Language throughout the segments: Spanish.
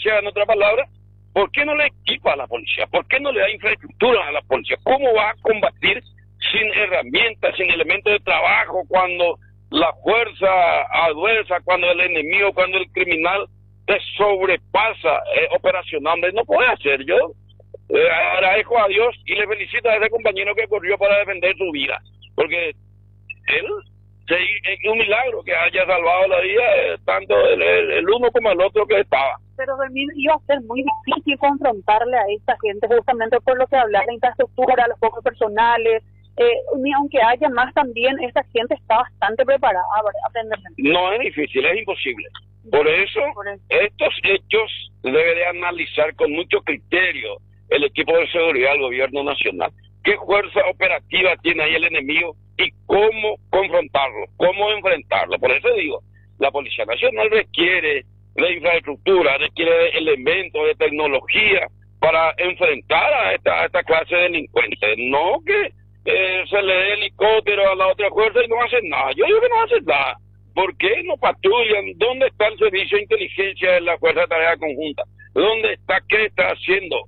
policía, en otra palabra, ¿por qué no le equipa a la policía? ¿Por qué no le da infraestructura a la policía? ¿Cómo va a combatir sin herramientas, sin elementos de trabajo, cuando la fuerza adversa, cuando el enemigo, cuando el criminal te sobrepasa operacionalmente? No puede hacer. Yo agradezco a Dios y le felicito a ese compañero que corrió para defender su vida, porque él es un milagro que haya salvado la vida tanto el uno como el otro que estaba. Pero Fermín, iba a ser muy difícil confrontarle a esta gente justamente por lo que hablar de infraestructura, los pocos personales, ni aunque haya más también, esta gente está bastante preparada para aprender. No es difícil, es imposible. Por eso, estos hechos debe de analizar con mucho criterio el equipo de seguridad del gobierno nacional. ¿Qué fuerza operativa tiene ahí el enemigo y cómo confrontarlo, cómo enfrentarlo? Por eso digo, la Policía Nacional requiere de infraestructura, requiere de elementos, de tecnología para enfrentar a esta clase de delincuentes. No que se le dé helicóptero a la otra fuerza y no hacen nada. Yo digo que no hacen nada. ¿Por qué no patrullan? ¿Dónde está el servicio de inteligencia de la Fuerza de Tarea Conjunta? ¿Dónde está? ¿Qué está haciendo?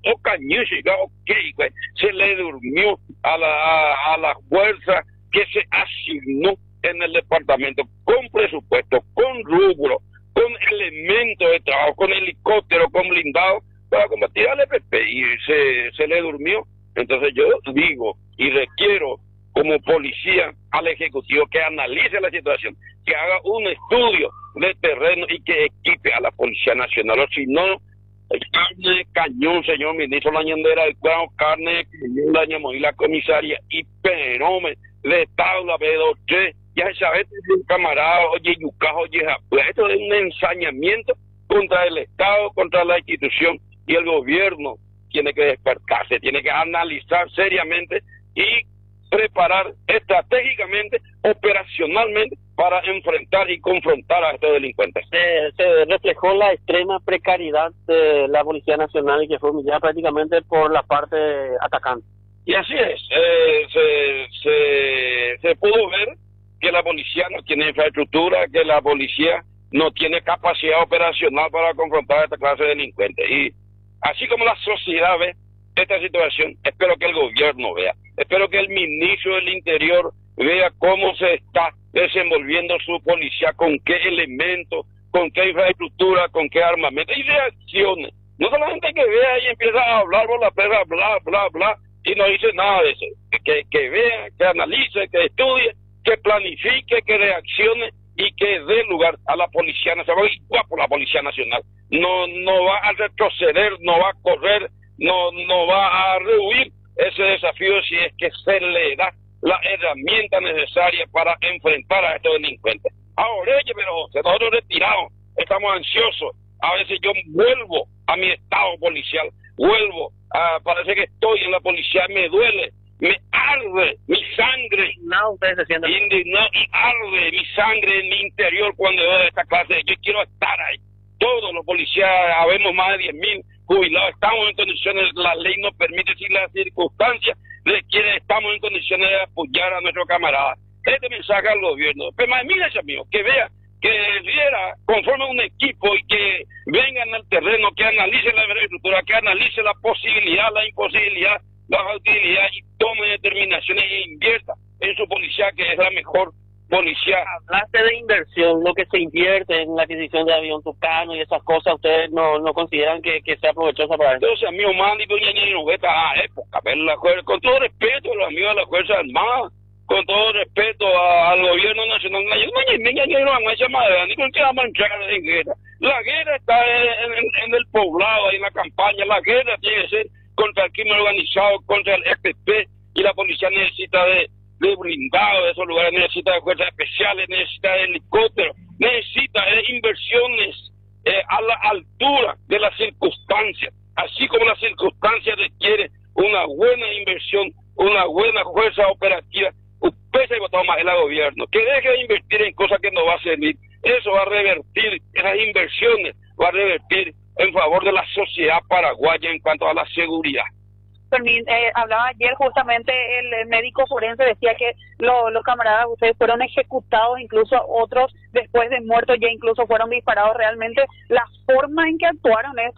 Pues, se le durmió a la fuerza que se asignó en el departamento, con presupuesto, con rubro, con elementos de trabajo, con helicóptero, con blindado, para combatir al EPP, y se le durmió. Entonces yo digo y requiero como policía al Ejecutivo que analice la situación, que haga un estudio de terreno y que equipe a la Policía Nacional, o si no, carne de cañón, señor ministro, la ñandera del clavo, carne de cañón, la ñamoy, la comisaria, y perome, de tabla, B2, ya se sabe, un camarada, oye, yucajo, oye, pues esto es un ensañamiento contra el Estado, contra la institución, y el gobierno tiene que despertarse, tiene que analizar seriamente y preparar estratégicamente, operacionalmente, para enfrentar y confrontar a estos delincuentes. Se reflejó la extrema precariedad de la Policía Nacional y que fue humillada prácticamente por la parte atacante. Y así es, se pudo ver que la policía no tiene infraestructura, que la policía no tiene capacidad operacional para confrontar a esta clase de delincuentes. Y así como la sociedad ve esta situación, espero que el gobierno vea, espero que el ministro del Interior vea cómo se está desenvolviendo su policía, con qué elementos, con qué infraestructura, con qué armamento, y reaccione. No solamente que vea y empieza a hablar por la perra, bla, bla, bla, y no dice nada de eso. Que vea, que analice, que estudie, que planifique, que reaccione y que dé lugar a la Policía Nacional. Y guapo la Policía Nacional. No va a retroceder, no va a correr, no va a rehuir ese desafío si es que se le da la herramienta necesaria para enfrentar a estos delincuentes. Ahora, pero nosotros retirados, estamos ansiosos. A veces yo vuelvo a mi estado policial, parece que estoy en la policía, me duele, me arde mi sangre, indignado, y arde mi sangre en mi interior cuando veo esta clase. Yo quiero estar ahí. Todos los policías, habemos más de 10.000 jubilados, estamos en condiciones, la ley nos permite, si las circunstancias requieren, estamos en condiciones de apoyar a nuestros camaradas. Este mensaje al gobierno, pero mira, amigos, que vea, que viera, conforme un equipo y que vengan al terreno, que analice la infraestructura, que analice la posibilidad, la imposibilidad, la factibilidad, y tome determinaciones e invierta en su policía, que es la mejor policía. Hablaste de inversión, lo que se invierte en la adquisición de avión Tucano y esas cosas, ¿ustedes no consideran que sea provechosa para eso? Entonces, amigos, mandi, época, pero con todo respeto a los amigos de la Fuerza Armada, con todo respeto al gobierno nacional, la guerra está en el poblado, ahí en la campaña, la guerra tiene que ser contra el crimen organizado, contra el EPP, y la policía necesita de blindado de esos lugares, necesita de fuerzas especiales, necesita de helicópteros, necesita de inversiones a la altura de las circunstancias, así como las circunstancias requieren una buena inversión, una buena fuerza operativa. Pese y votado más el gobierno, que deje de invertir en cosas que no va a servir. Eso va a revertir, esas inversiones va a revertir en favor de la sociedad paraguaya en cuanto a la seguridad. Fermín, hablaba ayer justamente el médico forense, decía que los camaradas de ustedes fueron ejecutados, incluso otros después de muertos ya incluso fueron disparados. Realmente la forma en que actuaron